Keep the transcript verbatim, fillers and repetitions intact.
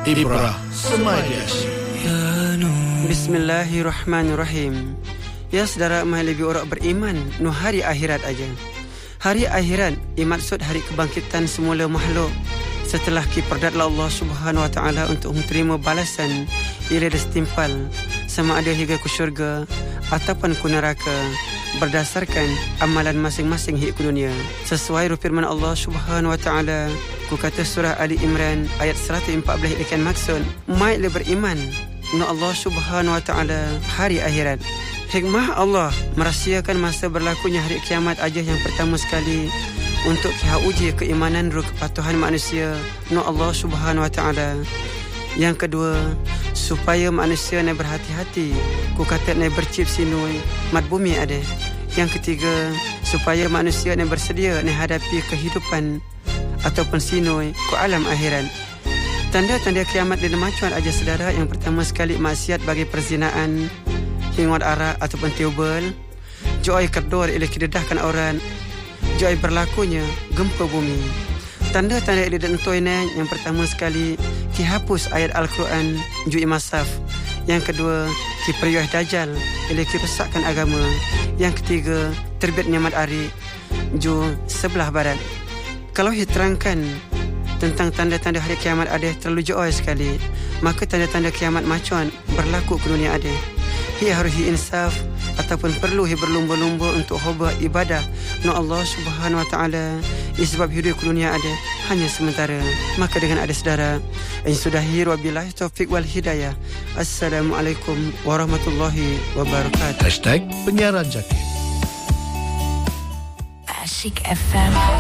Ibrah Semadiasi. Bismillahirrahmanirrahim. Ya saudara mahalibi orang beriman, nu hari akhirat aja. Hari akhirat imaksud hari kebangkitan semula makhluk setelah kiperdatlah Allah Subhanahu Wa Taala untuk menerima balasan ila setimpal sama ada hingga ke syurga ataupun ke neraka berdasarkan amalan masing-masing hidup dunia. Sesuai firman Allah Subhanahu Wa Taala, ku kata surah Ali Imran ayat seratus empat belas ikan maksud mai le beriman nu Allah Subhanahu Wa Taala hari akhirat. Hikmah Allah merahsiakan masa berlakunya hari kiamat aja yang pertama sekali untuk kita uji keimanan dan kepatuhan manusia nu Allah Subhanahu Wa Taala. Yang kedua, supaya manusia nak berhati-hati ku kata nak bercip sinui mat bumi ada. Yang ketiga, supaya manusia nak bersedia nak hadapi kehidupan ataupun sinui ku alam akhirat. Tanda-tanda kiamat di macuan aja saudara. Yang pertama sekali, maksiat bagi perzinaan, hingot arak ataupun tiubal, joy kedor ila kidedahkan orang, joy berlakunya gempa bumi. Tanda-tanda ila dentoine yang pertama sekali, ki hapus ayat Al-Quran ju masaf. Yang kedua, ki periah dajal ila ki rusakkan agama. Yang ketiga, terbitnya matahari ju sebelah barat. Kalau diterangkan tentang tanda-tanda hari kiamat ada terlalu jauh sekali, maka tanda-tanda kiamat macuan berlaku ke dunia ada. Ia harus insaf ataupun perlu ia berlumba-lumba untuk hoba ibadah nu Allah Subhanahu Wa Taala. Sebab hidup ke dunia ada hanya sementara. Maka dengan ada saudara, yang sudahi wabillahi taufik wal hidayah. Assalamualaikum warahmatullahi wabarakatuh. Hashtag Penyiaran Jaki. Asyik F M.